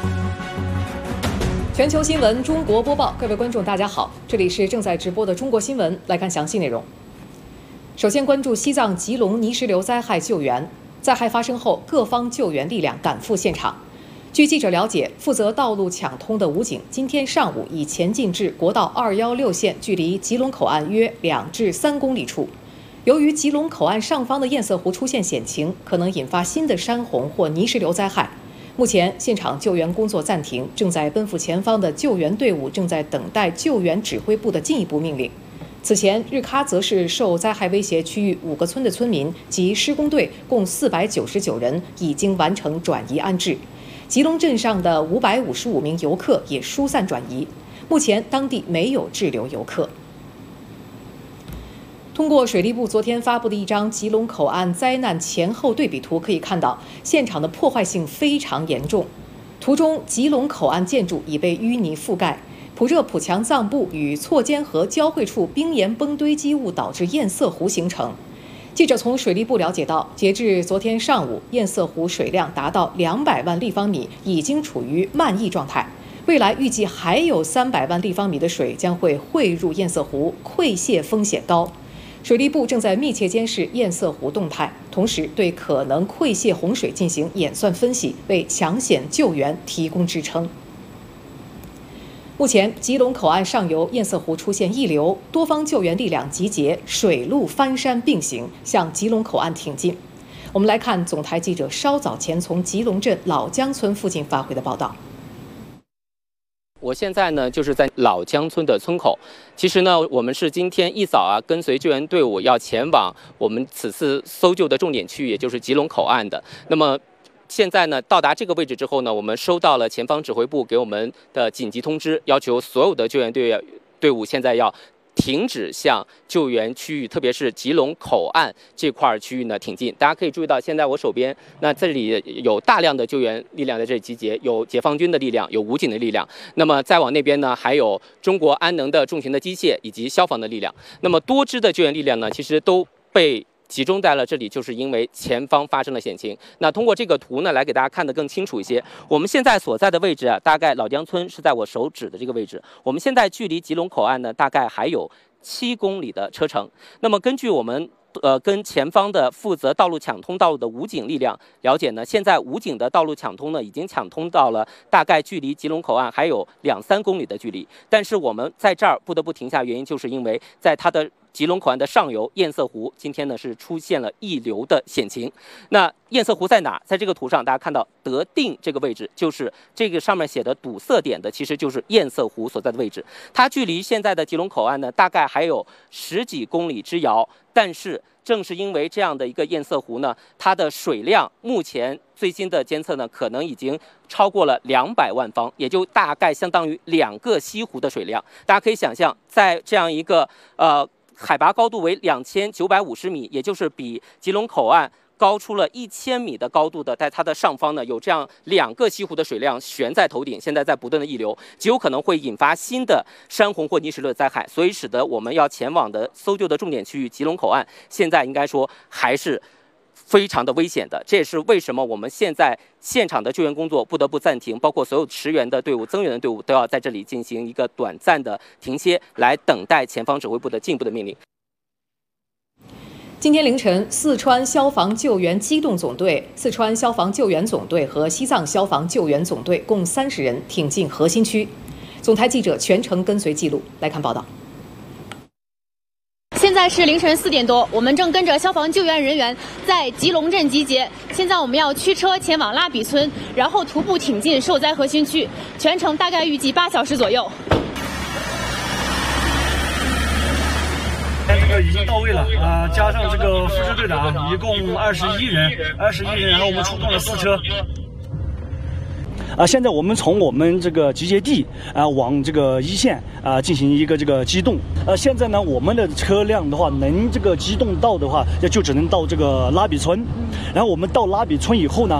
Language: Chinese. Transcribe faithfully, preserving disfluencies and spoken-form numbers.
全球新闻中国播报，各位观众大家好，这里是正在直播的中国新闻，来看详细内容。首先关注西藏吉隆泥石流灾害救援，灾害发生后，各方救援力量赶赴现场。据记者了解，负责道路抢通的武警今天上午已前进至国道二一六线，距离吉隆口岸约两至三公里处。由于吉隆口岸上方的堰塞湖出现险情，可能引发新的山洪或泥石流灾害。目前，现场救援工作暂停，正在奔赴前方的救援队伍正在等待救援指挥部的进一步命令。此前，日喀则市受灾害威胁区域五个村的村民及施工队共四百九十九人已经完成转移安置。吉隆镇上的五百五十五名游客也疏散转移，目前当地没有滞留游客。通过水利部昨天发布的一张吉隆口岸灾难前后对比图可以看到，现场的破坏性非常严重。图中，吉隆口岸建筑已被淤泥覆盖，普热普强藏布与错间河交汇处冰岩崩堆积物导致堰塞湖形成。记者从水利部了解到，截至昨天上午，堰塞湖水量达到两百万立方米，已经处于漫溢状态。未来预计还有三百万立方米的水将会汇入堰塞湖，溃泻风险高。水利部正在密切监视堰塞湖动态，同时对可能溃泻洪水进行演算分析，为抢险救援提供支撑。目前，吉隆口岸上游堰塞湖出现溢流，多方救援力量集结，水陆翻山并行，向吉隆口岸挺进。我们来看总台记者稍早前从吉隆镇老江村附近发回的报道。 我现在呢，就是在老江村的村口。其实呢，我们是今天一早啊，跟随救援队伍要前往我们此次搜救的重点区域，也就是吉隆口岸的。那么现在呢，到达这个位置之后呢，我们收到了前方指挥部给我们的紧急通知，要求所有的救援队队伍现在要停止向救援区域，特别是吉隆口岸这块区域呢挺进。大家可以注意到，现在我手边那这里有大量的救援力量在这里集结，有解放军的力量，有武警的力量。那么再往那边呢，还有中国安能的重型的机械以及消防的力量。那么多支的救援力量呢，其实都被集中在了这里，就是因为前方发生了险情。那通过这个图呢，来给大家看得更清楚一些。我们现在所在的位置啊，大概老江村是在我手指的这个位置。我们现在距离吉隆口岸呢，大概还有七公里的车程。那么根据我们呃跟前方的负责道路抢通道路的武警力量了解呢，现在武警的道路抢通呢，已经抢通到了大概距离吉隆口岸还有两三公里的距离。但是我们在这儿不得不停下，原因就是因为在它的吉隆口岸的上游堰塞湖今天呢是出现了溢流的险情。那堰塞湖在哪？在这个图上大家看到德定这个位置，就是这个上面写的堵塞点的，其实就是堰塞湖所在的位置。它距离现在的吉隆口岸呢，大概还有十几公里之遥。但是正是因为这样的一个堰塞湖呢，它的水量目前最新的监测呢，可能已经超过了两百万方，也就大概相当于两个西湖的水量。大家可以想象，在这样一个呃海拔高度为两千九百五十米，也就是比吉隆口岸高出了一千米的高度的，在它的上方呢，有这样两个西湖的水量悬在头顶，现在在不断的溢流，极有可能会引发新的山洪或泥石流的灾害，所以使得我们要前往的搜救的重点区域吉隆口岸，现在应该说还是非常的危险的。这也是为什么我们现在现场的救援工作不得不暂停，包括所有驰援的队伍、增援的队伍都要在这里进行一个短暂的停歇，来等待前方指挥部的进一步的命令。 今天凌晨，四川消防救援机动总队、四川消防救援总队和西藏消防救援总队共三十人挺进核心区。总台记者全程跟随记录，来看报道。 现在是凌晨四点多，我们正跟着消防救援人员在吉隆镇集结。现在我们要驱车前往拉比村，然后徒步挺进受灾核心区，全程大概预计八小时左右。 这个已经到位了啊、呃，加上这个副支队长，一共二十一人，二十一人，然后我们出动了四车。啊，现在我们从我们这个集结地啊往这个一线啊进行一个这个机动。呃，现在呢，我们的车辆的话，能这个机动到的话，就只能到这个拉比村。然后我们到拉比村以后呢，